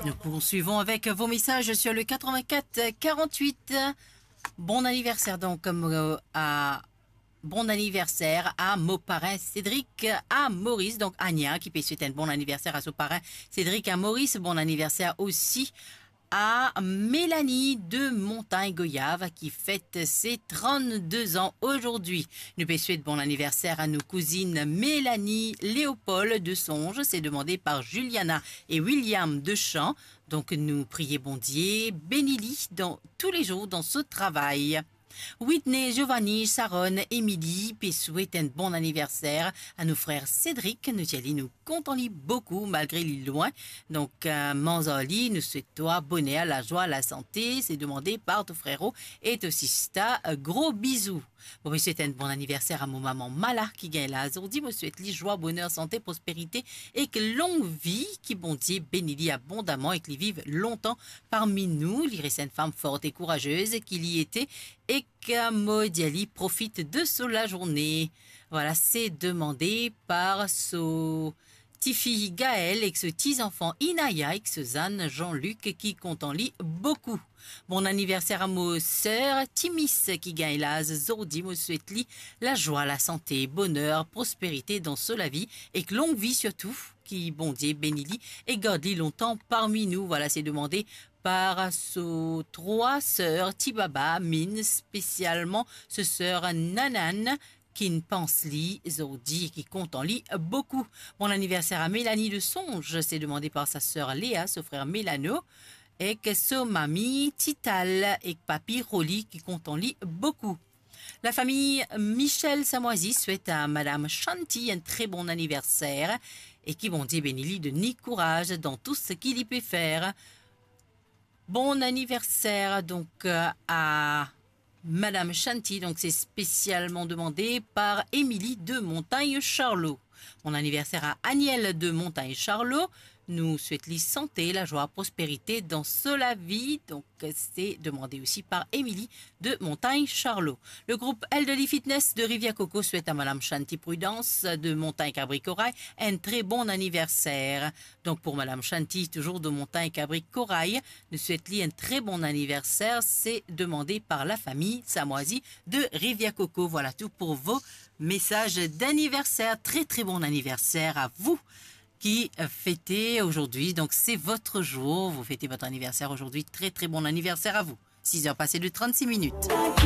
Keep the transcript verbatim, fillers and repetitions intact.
Nous poursuivons avec vos messages sur le quatre-vingt-quatre quarante-huit. Bon anniversaire donc euh, à bon anniversaire à mon parrain Cédric, à Maurice, donc Ania qui peut souhaiter un bon anniversaire à son parrain Cédric, à Maurice. Bon anniversaire aussi à Mélanie de Montagne-Goyave qui fête ses trente-deux ans aujourd'hui. Nous pouvons souhaiter bon anniversaire à nos cousines Mélanie Léopold de Songe. C'est demandé par Juliana et William de Champ. Donc nous prions bon Dieu, bénis-les dans tous les jours dans ce travail. Whitney, Giovanni, Sharon, Émilie, puis souhaite un bon anniversaire à nos frères Cédric. Nous y allons, nous comptons beaucoup malgré les loin. Donc, euh, Manzali, nous souhaitons bonheur, la joie, la santé. C'est demandé par ton frérot et ton sista. Gros bisous. Bon, je souhaite un bon anniversaire à mon maman Mala qui gagne la Azordi. Je souhaite lui joie, bonheur, santé, prospérité et que longue vie, qui bon Dieu bénit abondamment et qu'il vive longtemps parmi nous. Il reste une femme forte et courageuse qu'il y était et que Modiali profite de la journée. Voilà, c'est demandé par ce petit fille Gaël et ce petit enfant Inaya et ce Zane Jean-Luc qui compte en lit beaucoup. Bon anniversaire à mon sœur Timis qui gagne la Zordi. Moi souhaite lui la joie, la santé, bonheur, prospérité dans la vie et que longue vie surtout. Qui bon Dieu bénit et garde-lui longtemps parmi nous. Voilà, c'est demandé par ce trois sœurs Tibaba, Mine, spécialement ce sœur Nanan qui ne pense lit, Zordi et qui compte en lit beaucoup. Bon anniversaire à Mélanie de Songe, c'est demandé par sa sœur Léa, son frère Mélano, et que son mamie Tital et papi Roli qui compte en lit beaucoup. La famille Michel Samoisi souhaite à Madame Chanty un très bon anniversaire et qui bon Dieu bénit de ni courage dans tout ce qu'il y peut faire. Bon anniversaire donc euh, à Madame Chanty, donc c'est spécialement demandé par Émilie de Montagne-Charlot. Mon anniversaire à Aniel de Montagne-Charlot. Nous souhaitons santé, la joie, prospérité dans la vie. Donc, c'est demandé aussi par Émilie de Montagne-Charlot. Le groupe Elderly Fitness de Rivière-Coco souhaite à Madame Chanty Prudence de Montagne-Cabri-Corail un très bon anniversaire. Donc, pour Madame Chanty, toujours de Montagne-Cabri-Corail, nous souhaitons un très bon anniversaire. C'est demandé par la famille Samoisi de Rivière-Coco. Voilà tout pour vos messages d'anniversaire. Très, très bon anniversaire à vous qui fêtez aujourd'hui. Donc, c'est votre jour. Vous fêtez votre anniversaire aujourd'hui. Très, très bon anniversaire à vous. six heures passées de trente-six minutes.